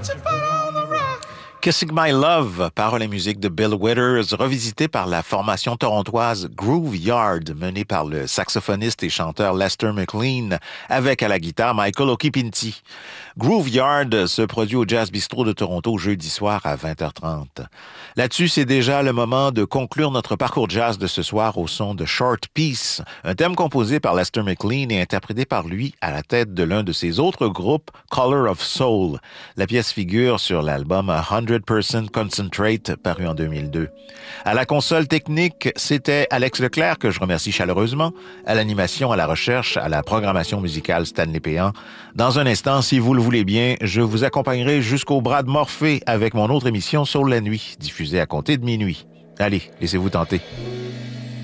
Kissing My Love, paroles et musique de Bill Withers, revisité par la formation torontoise Groove Yard, menée par le saxophoniste et chanteur Lester McLean, avec à la guitare Michael Okipinti. Groove Yard se produit au Jazz Bistro de Toronto jeudi soir à 20h30. Là-dessus, c'est déjà le moment de conclure notre parcours jazz de ce soir au son de Short Piece, un thème composé par Lester McLean et interprété par lui à la tête de l'un de ses autres groupes, Color of Soul. La pièce figure sur l'album 100% Concentrate, paru en 2002. À la console technique, c'était Alex Leclerc, que je remercie chaleureusement, à l'animation, à la recherche, à la programmation musicale Stanley Péan. Dans un instant, si vous le voulez bien, je vous accompagnerai jusqu'au bras de Morphée avec mon autre émission Soul la nuit, diffusée à compter de minuit. Allez, laissez-vous tenter.